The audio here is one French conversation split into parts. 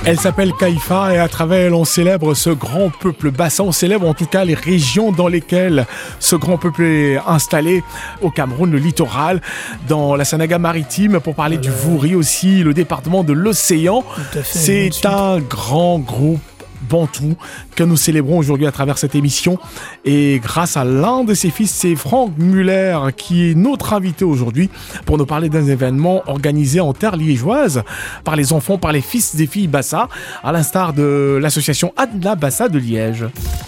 Elle s'appelle Kaifa et à travers elle, on célèbre ce grand peuple bassa. On célèbre en tout cas les régions dans lesquelles ce grand peuple est installé. Au Cameroun, le littoral, dans la Sanaga maritime, pour parler du Vouri aussi, le département de l'Océan. C'est un grand groupe bantou que nous célébrons aujourd'hui à travers cette émission, et grâce à l'un de ses fils, c'est Franck Muller qui est notre invité aujourd'hui pour nous parler d'un événement organisé en terre liégeoise par les enfants, par les fils des filles Bassa, à l'instar de l'association Adna Bassa de Liège.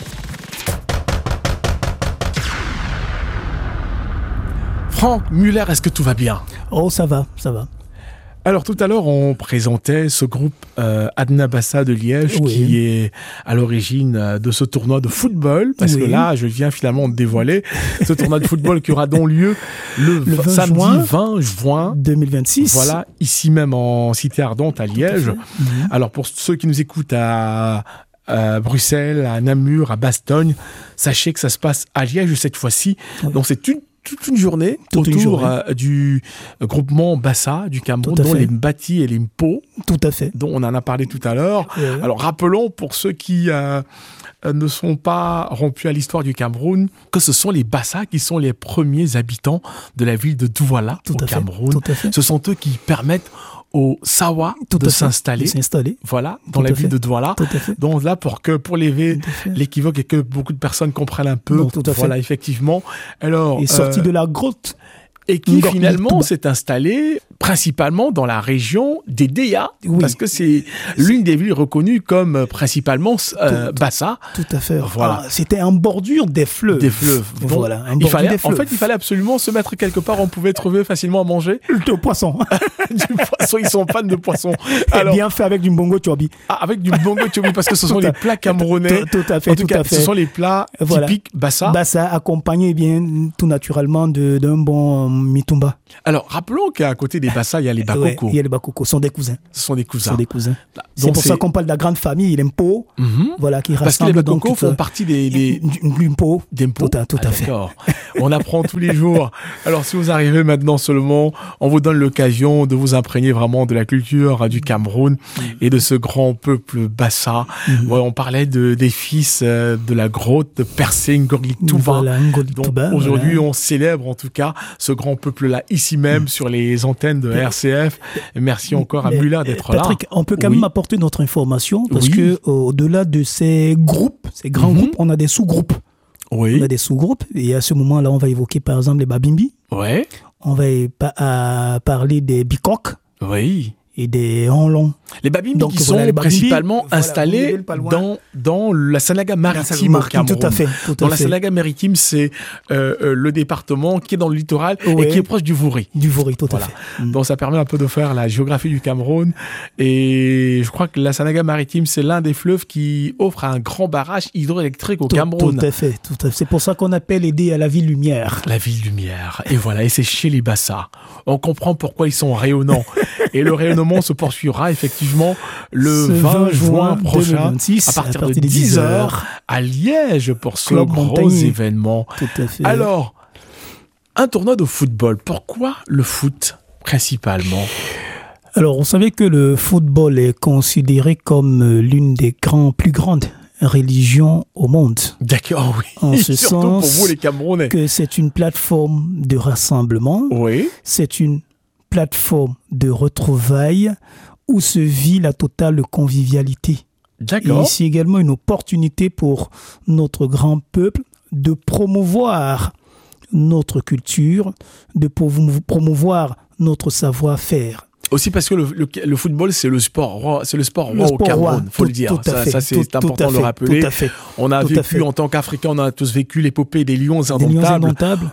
Franck Muller, est-ce que tout va bien? Oh, ça va, ça va. Alors tout à l'heure, on présentait ce groupe Adna Bassa de Liège qui est à l'origine de ce tournoi de football, parce que là, je viens finalement de dévoiler ce tournoi de football qui aura donc lieu le samedi 20 juin 2026. Voilà, ici même en Cité Ardente à Liège. Alors pour ceux qui nous écoutent à Bruxelles, à Namur, à Bastogne, sachez que ça se passe à Liège cette fois-ci. Donc c'est toute une journée autour du groupement Bassa du Cameroun, dont les Mbati et les Mpo, dont on en a parlé tout à l'heure. Alors rappelons pour ceux qui ne sont pas rompus à l'histoire du Cameroun que ce sont les Bassa qui sont les premiers habitants de la ville de Douala au Cameroun. Ce sont eux qui permettent aux Sawa de s'installer, voilà, dans la ville de Douala. Donc là, pour lever l'équivoque et que beaucoup de personnes comprennent un peu, voilà, effectivement. Alors, est sorti de la grotte. Et qui finalement s'est installé principalement dans la région des Déa, parce que c'est l'une des villes reconnues comme principalement Bassa. Tout à fait. Voilà. C'était en bordure des fleuves. Donc, voilà, il fallait absolument se mettre quelque part où on pouvait trouver facilement à manger. Du poisson. Du poisson, ils sont fans de poisson. Alors, bien fait avec du mbongo chobi. Avec du mbongo chobi, parce que ce sont les plats camerounais. Tout à fait. En tout cas, ce sont les plats typiques Bassa. Bassa, accompagné bien tout naturellement d'un bon mitumba. Alors, rappelons qu'à côté des Bassa, il y a les Bakoko. Il y a les Bakoko, ce sont des cousins. C'est pour ça qu'on parle de la grande famille, les Mpo, voilà, qui rassemblent. Parce que les Bakoko font partie des Mpo. Des Mpo. Tout à fait. D'accord. On apprend tous les jours. Alors, si vous arrivez maintenant seulement, on vous donne l'occasion de vous imprégner vraiment de la culture du Cameroun et de ce grand peuple Bassa. Ouais, on parlait des fils de la grotte de Persé Ngorlik Touba. Donc, aujourd'hui, on célèbre en tout cas ce grand peuple-là, ici même, sur les antennes de RCF. Et merci encore à Muller d'être là. Patrick, on peut quand même apporter notre information, parce que au-delà de ces groupes, ces grands groupes, on a des sous-groupes. On a des sous-groupes, et à ce moment-là, on va évoquer par exemple les Babimbi. On va parler des Bikok. Et des Honlong. Les Babimbi qui sont principalement installés dans la Sanaga maritime au Cameroun. Tout à fait. Dans la Sanaga maritime, c'est le département qui est dans le littoral et qui est proche du Vouri. Tout à fait. Donc ça permet un peu de faire la géographie du Cameroun. Et je crois que la Sanaga maritime, c'est l'un des fleuves qui offre un grand barrage hydroélectrique au Cameroun. Tout à fait. C'est pour ça qu'on appelle aider à la ville lumière. La ville lumière. Et voilà, et c'est chez les Bassa. On comprend pourquoi ils sont rayonnants. Et le rayonnement se poursuivra effectivement le 20 juin prochain 2026, à partir de 10h à Liège pour ce gros événement. Tout à fait. Alors, un tournoi de football, pourquoi le foot principalement ? Alors, on savait que le football est considéré comme l'une des plus grandes religions au monde. D'accord, oui. En ce surtout sens pour vous les Camerounais. Que c'est une plateforme de rassemblement. C'est une plateforme de retrouvailles où se vit la totale convivialité. D'accord. Et c'est également une opportunité pour notre grand peuple de promouvoir notre culture, de promouvoir notre savoir-faire. Aussi parce que le football, c'est le sport roi au Cameroun, faut le dire. Ça c'est important de le rappeler. On a vécu, en tant qu'Africains, on a tous vécu l'épopée des Lions indomptables.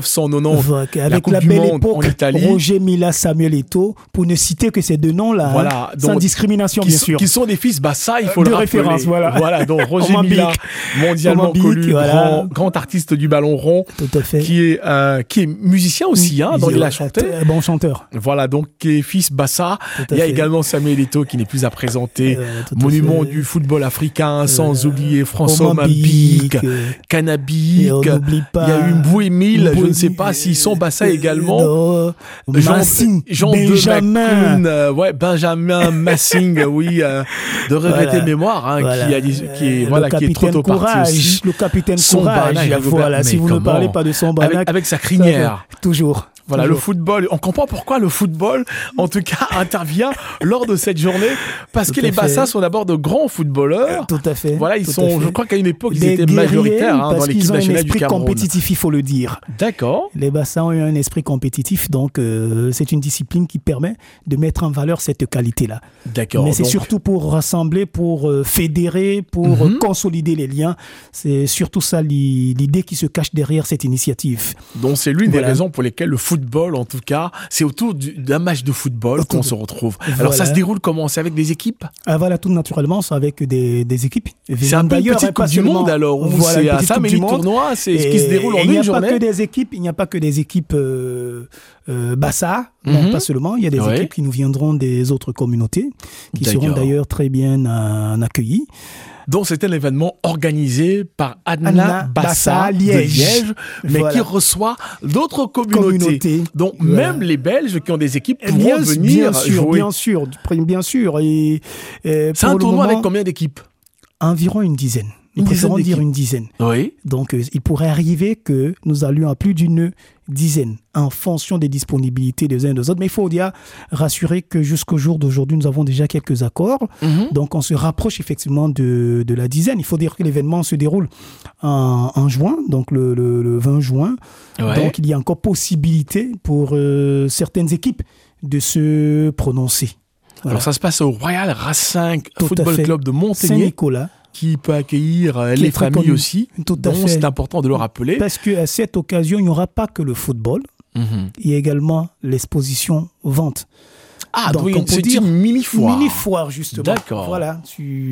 1990, la Coupe du Monde en Italie. Roger Mila, Samuel Eto'o, pour ne citer que ces deux noms-là, voilà, sans discrimination, bien sûr. Qui sont des fils Bassa, il faut le rappeler. Référence, voilà, donc Roger Mila, mondialement connu, grand artiste du ballon rond, qui est musicien aussi, donc il a chanté. Bon chanteur. Voilà, donc qui est fils fils Bassa. Il y a également Samuel Eto'o qui n'est plus à présenter. Monument du football africain, sans oublier François Mabik, Canabic. Il y a eu Mbouémil, je ne sais pas s'ils sont Bassa également. Jean Benjamin. Benjamin Massing, oui, de regretter mémoire, qui est trop tôt parti aussi. Le capitaine Courage, voilà, si vous ne parlez pas de son Banak. Avec sa crinière. Toujours. Voilà, le football, on comprend pourquoi le football, en tout cas, intervient lors de cette journée, parce que les Bassas sont d'abord de grands footballeurs. Tout à fait. Voilà, je crois qu'à une époque, ils étaient majoritaires dans l'équipe nationale du Cameroun. Parce qu'ils ont un esprit compétitif, il faut le dire. D'accord. Les Bassas ont eu un esprit compétitif, donc c'est une discipline qui permet de mettre en valeur cette qualité-là. D'accord. Mais c'est surtout pour rassembler, pour fédérer, pour consolider les liens. C'est surtout ça l'idée qui se cache derrière cette initiative. Donc c'est l'une des raisons pour lesquelles le football, en tout cas, c'est autour d'un match de football qu'on se retrouve. Alors ça se déroule comment? C'est avec des équipes? Voilà, tout naturellement, c'est avec des équipes. C'est un peu une petite coupe du monde alors, où c'est à ça, mais les tournois, c'est ce qui se déroule en une journée. Il n'y a pas que des équipes Bassa, non, pas seulement. Il y a des équipes qui nous viendront des autres communautés, qui seront d'ailleurs très bien accueillies. Donc c'est un événement organisé par Anna Bassa Liège, mais qui reçoit d'autres communautés. Donc même les Belges qui ont des équipes pourront venir jouer. Bien sûr. C'est un tournoi avec combien d'équipes? Environ une dizaine. Nous préférons dire une dizaine. Oui. Donc, il pourrait arriver que nous allions à plus d'une dizaine en fonction des disponibilités des uns et des autres. Mais il faut dire, rassurer que jusqu'au jour d'aujourd'hui, nous avons déjà quelques accords. Donc, on se rapproche effectivement de la dizaine. Il faut dire que l'événement se déroule en juin, donc le 20 juin. Donc, il y a encore possibilité pour certaines équipes de se prononcer. Voilà. Alors, ça se passe au Royal Racing Football Club de Monténier. Saint-Nicolas. Qui peut accueillir les familles aussi. Donc, c'est important de le rappeler. Parce qu'à cette occasion, il n'y aura pas que le football. Il y a également l'exposition vente. Ah, donc on peut dire mini-foire. Mini-foire, justement. D'accord. Voilà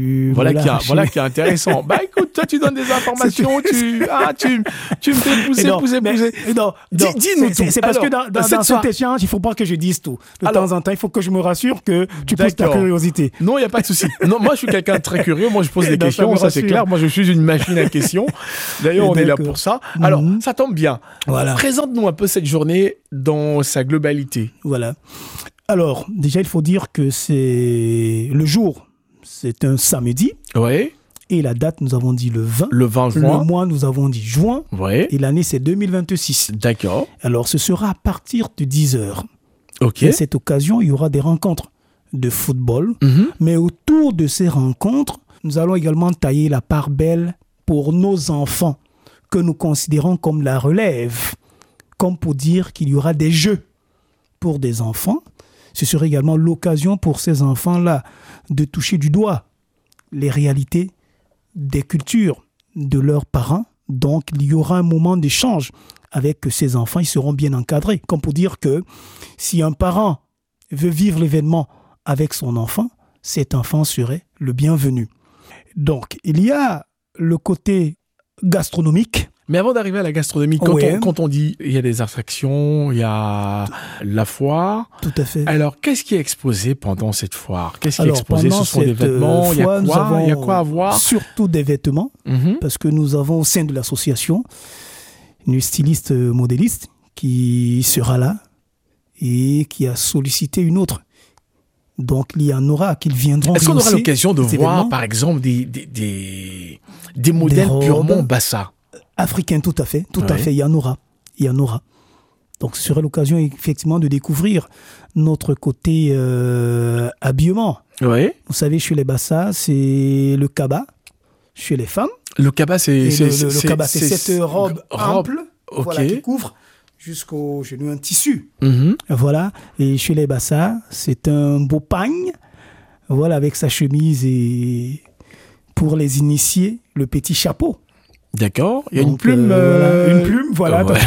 qui est intéressant. Bah écoute, toi tu donnes des informations, tu me fais pousser. Non, dis-nous tout. C'est parce que dans cet échange, il ne faut pas que je dise tout. De temps en temps, il faut que je me rassure que tu poses ta curiosité. Non, il n'y a pas de souci. Non, moi je suis quelqu'un de très curieux, moi je pose des questions, ça c'est clair. Moi je suis une machine à questions. D'ailleurs, on est là pour ça. Alors, ça tombe bien. Voilà. Présente-nous un peu cette journée dans sa globalité. Voilà. Alors, déjà, il faut dire que c'est le jour, c'est un samedi. Oui. Et la date, nous avons dit le 20. Le 20 juin. Le mois, nous avons dit juin. Oui. Et l'année, c'est 2026. D'accord. Alors, ce sera à partir de 10h. OK. Et à cette occasion, il y aura des rencontres de football. Mais autour de ces rencontres, nous allons également tailler la part belle pour nos enfants, que nous considérons comme la relève. Comme pour dire qu'il y aura des jeux pour des enfants. Ce serait également l'occasion pour ces enfants-là de toucher du doigt les réalités des cultures de leurs parents. Donc, il y aura un moment d'échange avec ces enfants. Ils seront bien encadrés. Comme pour dire que si un parent veut vivre l'événement avec son enfant, cet enfant serait le bienvenu. Donc, il y a le côté gastronomique. Mais avant d'arriver à la gastronomie, quand on dit il y a des attractions, il y a la foire. Tout à fait. Alors, qu'est-ce qui est exposé pendant cette foire? Qu'est-ce qui est exposé? Ce sont des vêtements. Il y a quoi à voir? Surtout des vêtements, parce que nous avons au sein de l'association une styliste modéliste qui sera là et qui a sollicité une autre. Donc, il y en aura qui viendront. Est-ce qu'on aura l'occasion de voir, par exemple, des modèles purement Bassa? Africain, tout à fait, il y en aura. Donc, ce sera l'occasion, effectivement, de découvrir notre côté habillement. Oui. Vous savez, chez les Bassa, c'est le kaba. Chez les femmes. Le kaba, c'est cette robe ample qui couvre jusqu'au genou, un tissu. Voilà. Et chez les Bassa, c'est un beau pagne, avec sa chemise et, pour les initiés, le petit chapeau. D'accord. Il y a une plume. Une plume, voilà. Ouais.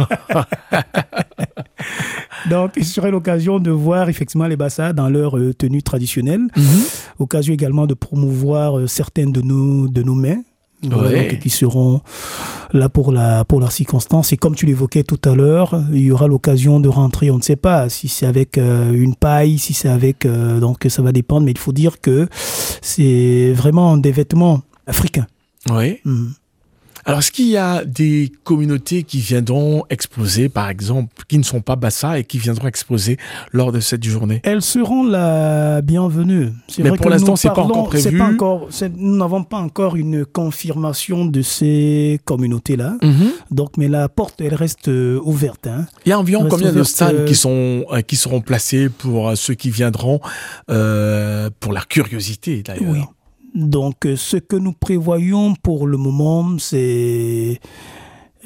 Donc, il serait l'occasion de voir effectivement les Bassa dans leur tenue traditionnelle. Occasion également de promouvoir certaines de nos mets, donc, qui seront là pour la circonstance. Et comme tu l'évoquais tout à l'heure, il y aura l'occasion de rentrer, on ne sait pas si c'est avec une paille, si c'est avec... donc ça va dépendre, mais il faut dire que c'est vraiment des vêtements africains. Oui. Alors, est-ce qu'il y a des communautés qui viendront exposer, par exemple, qui ne sont pas Bassa et qui viendront exposer lors de cette journée? Elles seront la bienvenue. Mais pour l'instant, c'est pas encore prévu. Nous n'avons pas encore une confirmation de ces communautés-là. Donc, mais la porte, elle reste ouverte. Il y a environ combien de stands qui seront placés pour ceux qui viendront pour la curiosité, d'ailleurs? Oui. Donc, ce que nous prévoyons pour le moment, c'est à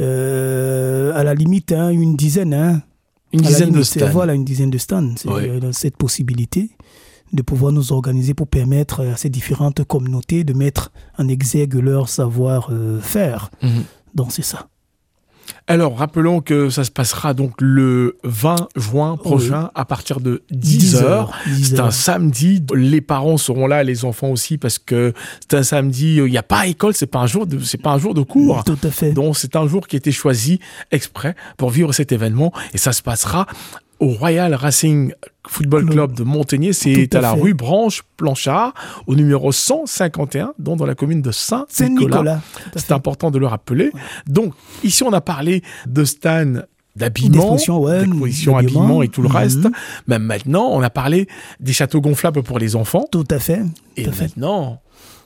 la limite une dizaine. Une dizaine de stands. Voilà, une dizaine de stands. C'est cette possibilité de pouvoir nous organiser pour permettre à ces différentes communautés de mettre en exergue leur savoir-faire. Donc, c'est ça. Alors, rappelons que ça se passera donc le 20 juin prochain à partir de 10h. C'est un samedi. Les parents seront là, les enfants aussi, parce que c'est un samedi. Il n'y a pas école, c'est pas un jour de cours. Tout à fait. Donc, c'est un jour qui a été choisi exprès pour vivre cet événement. Et ça se passera au Royal Racing Football Club de Montaigné. C'est à la rue Branche-Planchard, au numéro 151, donc dans la commune de Saint-Nicolas. C'est important de le rappeler. Donc, ici, on a parlé de stands d'habillement, d'exposition habillement et tout le reste. Même maintenant, on a parlé des châteaux gonflables pour les enfants. Tout à fait. Et maintenant,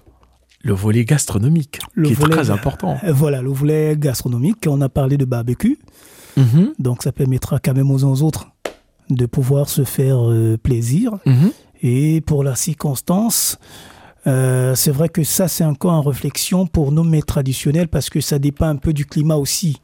le volet gastronomique, qui est très important. Voilà, le volet gastronomique. On a parlé de barbecue. Donc, ça permettra quand même aux uns aux autres de pouvoir se faire plaisir. Et pour la circonstance, c'est vrai que ça, c'est encore en réflexion pour nos mets traditionnels parce que ça dépend un peu du climat aussi.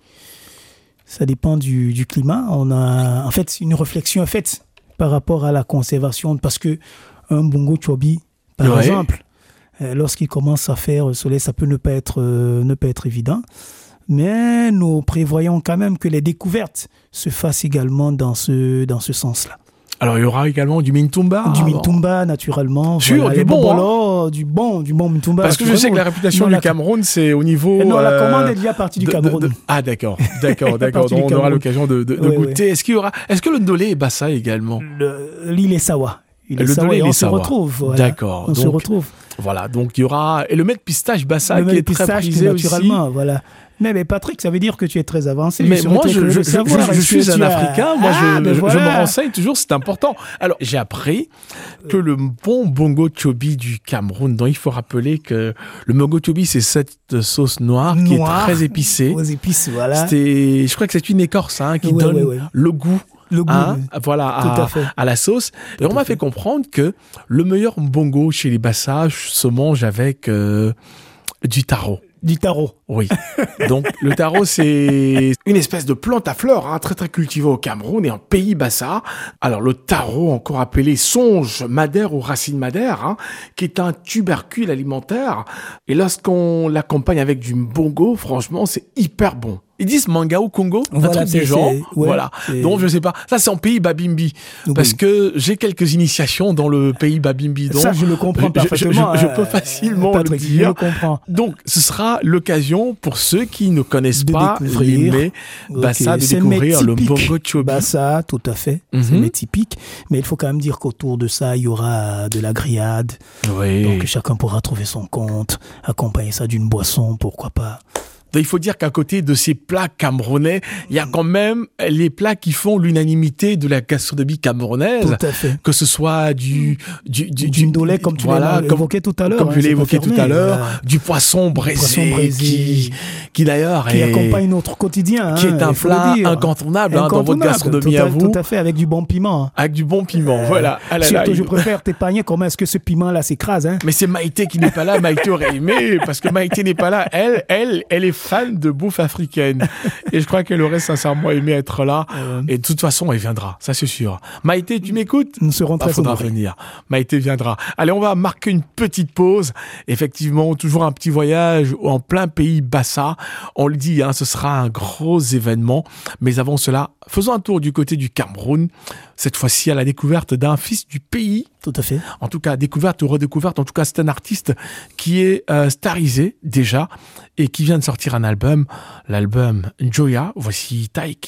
Ça dépend du climat. On a, en fait, une réflexion faite par rapport à la conservation parce que un bongo chobi, par exemple, lorsqu'il commence à faire soleil, ça peut ne pas être évident. Mais nous prévoyons quand même que les découvertes se fassent également dans ce sens-là. Alors, il y aura également du Mintumba. Du Mintumba, naturellement. Sûr, voilà, du bon Mintumba. Parce que je sais que la réputation du Cameroun, c'est au niveau... Non, la commande est déjà partie du Cameroun. Ah, d'accord. Donc, on aura l'occasion de goûter. Est-ce que le Ndolé est Bassa également? L'île est Sawa. On se retrouve. Voilà. D'accord. On se retrouve. Voilà, donc il y aura... Et le mets de pistache Bassa qui est très prisé naturellement, aussi. Voilà. Mais Patrick, ça veut dire que tu es très avancé. Mais moi, je suis un Africain. Moi, je me renseigne toujours, c'est important. Alors, j'ai appris que le bon bongo chobi du Cameroun, dont il faut rappeler que le bongo chobi, c'est cette sauce noire qui est très épicée. Aux épices, voilà. Je crois que c'est une écorce qui donne le goût. À la sauce. Et on m'a fait comprendre que le meilleur bongo chez les Bassa se mange avec du taro. Du taro. Oui. Donc, le taro, c'est une espèce de plante à fleurs, très, très cultivée au Cameroun et en pays Bassa. Alors, le taro, encore appelé songe madère ou racine madère, qui est un tubercule alimentaire. Et lorsqu'on l'accompagne avec du bongo, franchement, c'est hyper bon. Ils disent mangao Congo, un truc du genre. Voilà. Donc, je sais pas. Ça, c'est en pays Babimbi. Parce que j'ai quelques initiations dans le pays Babimbi. Donc, ça, je le comprends parfaitement. Je peux facilement Patrick, le dire. Je le comprends. Donc, ce sera l'occasion pour ceux qui ne connaissent pas les mets Bassa de découvrir le bongo chobi. Bassa, tout à fait. C'est le mets typique. Mais il faut quand même dire qu'autour de ça, il y aura de la grillade. Donc, chacun pourra trouver son compte, accompagner ça d'une boisson, pourquoi pas. Il faut dire qu'à côté de ces plats camerounais, il y a quand même les plats qui font l'unanimité de la gastronomie camerounaise. Tout à fait. Que ce soit du ndolé, comme tu l'as évoqué tout à l'heure. Comme je l'ai évoqué tout à l'heure. Du poisson braisé. Qui d'ailleurs qui accompagne notre quotidien. Qui est un plat incontournable dans votre gastronomie à vous. Tout à fait, avec du bon piment. Avec du bon piment, voilà. Surtout, je préfère t'épargner comment est-ce que ce piment-là s'écrase. Mais c'est Maïté qui n'est pas là. Maïté aurait aimé, parce que Maïté n'est pas là. Elle est fan de bouffe africaine. Et je crois qu'elle aurait sincèrement aimé être là. Et de toute façon, elle viendra. Ça, c'est sûr. Maïté, tu m'écoutes? Nous serons très faudra venir. Maïté viendra. Allez, on va marquer une petite pause. Effectivement, toujours un petit voyage en plein pays Bassa. On le dit, ce sera un gros événement. Mais avant cela, faisons un tour du côté du Cameroun. Cette fois-ci, à la découverte d'un fils du pays Tout à fait. En tout cas, découverte ou redécouverte. En tout cas, c'est un artiste qui est starisé déjà et qui vient de sortir un album, l'album Joya. Voici Taïk.